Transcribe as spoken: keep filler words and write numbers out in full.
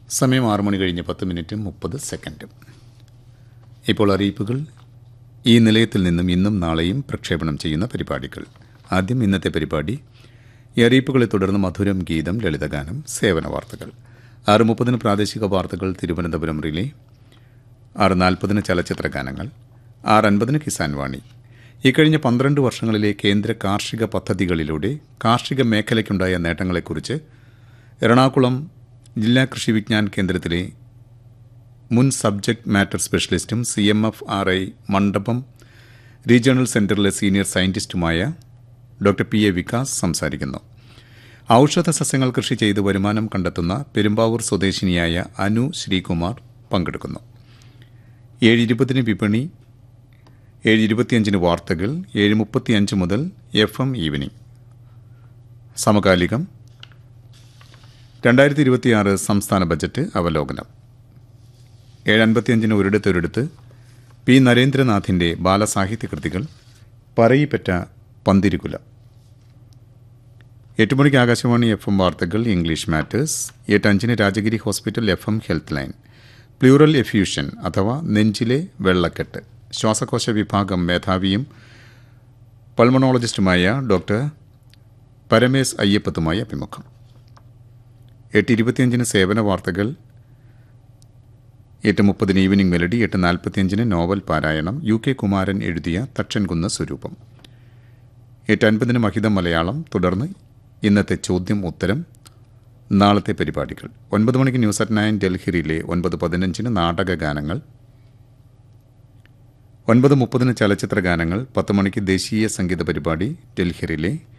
സമയം ആറ് മണി കഴിഞ്ഞ് പത്ത് മിനിറ്റും മുപ്പത് സെക്കൻഡും. ഇപ്പോൾ അറിയിപ്പുകൾ. ഈ നിലയത്തിൽ നിന്നും ഇന്നും നാളെയും പ്രക്ഷേപണം ചെയ്യുന്ന പരിപാടികൾ. ആദ്യം ഇന്നത്തെ പരിപാടി. ഈ അറിയിപ്പുകളെ തുടർന്ന് മധുരം ഗീതം, ലളിതഗാനം, സേവന വാർത്തകൾ. ആറ് മുപ്പതിന് പ്രാദേശിക വാർത്തകൾ തിരുവനന്തപുരം റിലേ. ആറ് നാൽപ്പതിന് ചലച്ചിത്ര ഗാനങ്ങൾ. ആറ് അൻപതിന് കിസാൻ വാണി. ഇക്കഴിഞ്ഞ പന്ത്രണ്ട് വർഷങ്ങളിലെ കേന്ദ്ര കാർഷിക പദ്ധതികളിലൂടെ കാർഷിക മേഖലയ്ക്കുണ്ടായ നേട്ടങ്ങളെക്കുറിച്ച് എറണാകുളം ജില്ലാ കൃഷി വിജ്ഞാൻ കേന്ദ്രത്തിലെ മുൻ subject matter സ്പെഷ്യലിസ്റ്റും C M F R I മണ്ഡപം റീജിയണൽ സെന്ററിലെ senior സയന്റിസ്റ്റുമായ doctor P A Vikas സംസാരിക്കുന്നു. ഔഷധ സസ്യങ്ങൾ കൃഷി ചെയ്ത് വരുമാനം കണ്ടെത്തുന്ന പെരുമ്പാവൂർ സ്വദേശിനിയായ അനു ശ്രീകുമാർ പങ്കെടുക്കുന്നു. ഏഴ് ഇരുപതിന് വിപണി, ഏഴ് ഇരുപത്തിയഞ്ചിന് വാർത്തകൾ, ഏഴ് മുപ്പത്തിയഞ്ച് മുതൽ എഫ് എം ഈവനിംഗ്. സമകാലികം രണ്ടായിരത്തി ഇരുപത്തിയാറ് സംസ്ഥാന ബജറ്റ് അവലോകനം. ഏഴ് അൻപത്തിയഞ്ചിന് ഒരിടത്തൊരിടത്ത് പി നരേന്ദ്രനാഥിന്റെ ബാലസാഹിത്യ കൃതികൾ. പറയിപ്പറ്റ പന്തിരുകുല. എട്ട് മണിക്ക് ആകാശവാണി എഫ് എം വാർത്തകൾ, ഇംഗ്ലീഷ് മാറ്റേഴ്സ്. എട്ട് അഞ്ചിന് Rajagiri hospital F M health line. Pleural effusion അഥവാ നെഞ്ചിലെ വെള്ളക്കെട്ട്, ശ്വാസകോശ വിഭാഗം മേധാവിയും പൾമണോളജിസ്റ്റുമായ ഡോക്ടർ പരമേശ് അയ്യപ്പത്തുമായി അഭിമുഖം. എട്ട് ഇരുപത്തിയഞ്ചിന് സേവന വാർത്തകൾ. എട്ട് മുപ്പതിന് ഈവനിംഗ് മെലഡി. എട്ട് നാൽപ്പത്തിയഞ്ചിന് നോവൽ പാരായണം. യു കെ കുമാരൻ എഴുതിയ തക്ഷൻകുന്ന് സ്വരൂപം. എട്ട് അൻപതിന് മഹിതം മലയാളം. തുടർന്ന് ഇന്നത്തെ ചോദ്യം ഉത്തരം, നാളത്തെ പരിപാടികൾ. ഒൻപത് മണിക്ക് ന്യൂസ് അറ്റ് നയൻ ഡൽഹിയിലെ. ഒൻപത് പതിനഞ്ചിന് നാടക ഗാനങ്ങൾ. ഒൻപത് മുപ്പതിന് ചലച്ചിത്ര ഗാനങ്ങൾ. പത്ത് മണിക്ക് ദേശീയ സംഗീത പരിപാടി ഡൽഹിയിലെ.